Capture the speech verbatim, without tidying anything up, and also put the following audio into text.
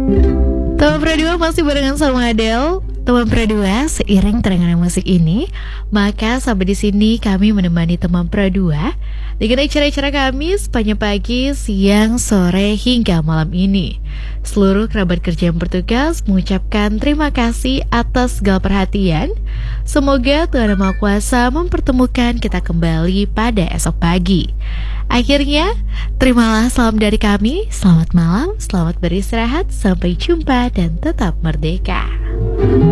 Teman Pradua masih barengan sama Adele. Teman Pradua, seiring terangan musik ini, maka sampai di sini kami menemani teman Pradua dengan acara-acara kami sepanjang pagi, siang, sore hingga malam ini. Seluruh kerabat kerja yang bertugas mengucapkan terima kasih atas segala perhatian. Semoga Tuhan Yang Maha Kuasa mempertemukan kita kembali pada esok pagi. Akhirnya, terimalah salam dari kami. Selamat malam, selamat beristirahat, sampai jumpa dan tetap merdeka.